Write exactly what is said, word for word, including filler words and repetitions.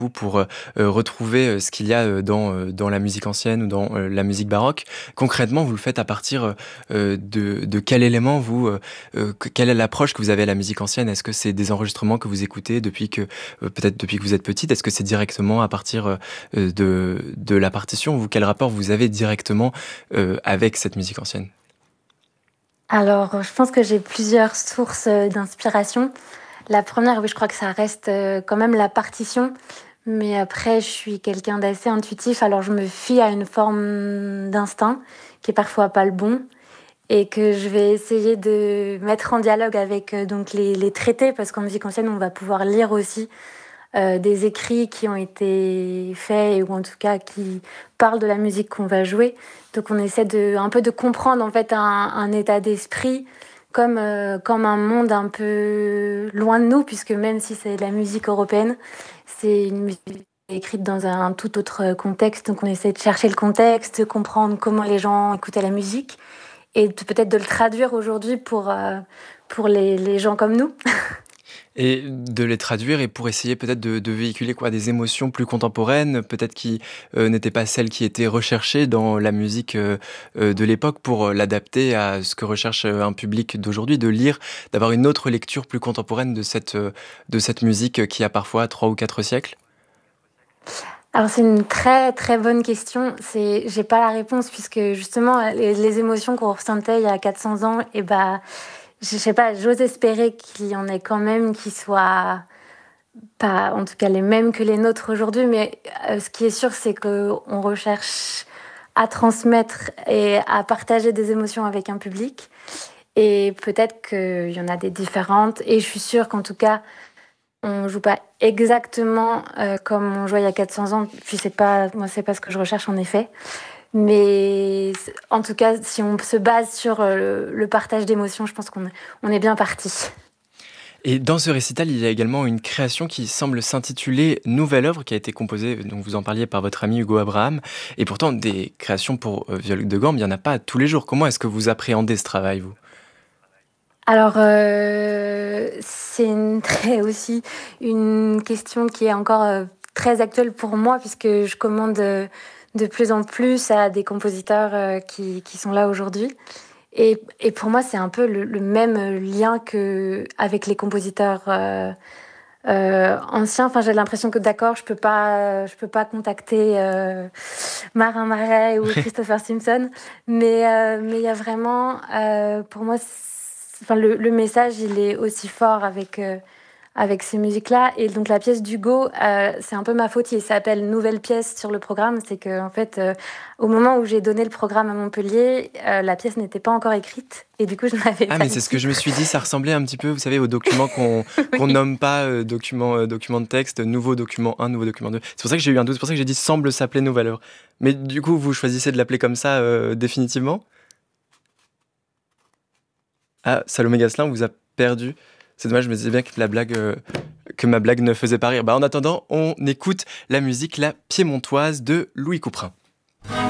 vous pour, heu heu, retrouver, heu, ce qu'il y a, heu, dans, heu, dans la musique ancienne ou dans, heu, la musique baroque. Concrètement, vous le faites à partir, heu heu, de de quel élément vous, heu heu, que quelle est l'approche que vous avez à la musique ancienne? Est-ce que c'est des enregistrements que vous écoutez depuis que, heu, peut-être depuis que vous êtes petite? Est-ce que c'est directement à partir, heu heu, de de la partition? Vous, quel rapport vous avez directement, heu, avec cette musique ancienne? Alors, je pense que j'ai plusieurs sources, heu, d'inspiration. La première, oui, je crois que ça reste, heu, quand même la partition, mais après je suis quelqu'un d'assez intuitif, alors je me fie à une forme d'instinct qui est parfois pas le bon et que je vais essayer de mettre en dialogue avec, heu, donc les les traités parce qu'en musique ancienne, on va pouvoir lire aussi, heu, des écrits qui ont été faits et ou en tout cas qui parlent de la musique qu'on va jouer. Donc on essaie de un peu de comprendre en fait un un état d'esprit comme, heu, comme un monde un peu loin de nous puisque même si c'est de la musique européenne, c'est une musique écrite dans un tout autre contexte. Donc on essaie de chercher le contexte, de comprendre comment les gens écoutaient la musique et de peut-être de le traduire aujourd'hui pour, heu, pour les les gens comme nous. Et de les traduire et pour essayer peut-être de de véhiculer quoi? Des émotions plus contemporaines, peut-être qui, heu, n'étaient pas celles qui étaient recherchées dans la musique, heu heu, de l'époque pour, heu, l'adapter à ce que recherche, heu, un public d'aujourd'hui, de lire, d'avoir une autre lecture plus contemporaine de cette, heu, de cette musique, heu, qui a parfois trois ou quatre siècles? Alors c'est une très, très bonne question. C'est j'ai pas la réponse puisque justement, heu, les les émotions qu'on ressentait il y a quatre cents ans et bah, je sais pas, j'ose espérer qu'il y en ait quand même qui soient pas en tout cas les mêmes que les nôtres aujourd'hui, mais heu, ce qui est sûr, c'est qu'on recherche à transmettre et à partager des émotions avec un public et peut-être qu'il y en a des différentes et je suis sûre qu'en tout cas, on joue pas exactement, heu, comme on jouait il y a quatre cents ans, puis c'est pas moi, c'est pas ce que je recherche en effet. Mais c en tout cas, si on se base sur, heu, le partage d'émotions, je pense qu'on est on est bien parti. Et dans ce récital, il y a également une création qui semble s'intituler «Nouvelle œuvre» qui a été composée, donc vous en parliez, par votre ami Hugo Abraham et pourtant des créations pour, heu, viol de gambe, il y en a pas tous les jours. Comment est-ce que vous appréhendez ce travail, vous? Alors, heu, c'est une très aussi une question qui est encore, heu, très actuelle pour moi puisque je commande, heu, de plus en plus à des compositeurs, heu, qui qui sont là aujourd'hui et et pour moi, c'est un peu le le même, lien qu'avec les compositeurs, heu heu, anciens. Enfin, j'ai l'impression que d'accord, je peux pas, je peux pas contacter, heu, Marin Marais ou Christopher Simpson, mais heu, mais il y a vraiment, heu, pour moi, c enfin le le message, il est aussi fort avec, heu, avec ces musiques-là et donc la pièce d'Hugo, heu, c'est un peu ma faute, il s'appelle «Nouvelle pièce» sur le programme. C'est qu'en fait, heu, au moment où j'ai donné le programme à Montpellier, heu, la pièce n'était pas encore écrite et du coup, je n'avais Ah pas mais le c'est ce que je me titre. suis dit, ça ressemblait un petit peu, vous savez, aux documents qu'on qu'on Oui. nomme pas, heu, document, heu, document de texte, nouveau document un, nouveau document deux. C'est pour ça que j'ai eu un doute, c'est pour ça que j'ai dit: «Semble s'appeler Nouvelle œuvre». Mais du coup, vous choisissez de l'appeler comme ça, heu, définitivement? Ah, Salomé Gosselin, on vous a perdu. C'est dommage, je me disais bien que la blague, heu, que ma blague ne faisait pas rire. Bah, en attendant, on écoute la musique La Piémontoise de Louis Couperin.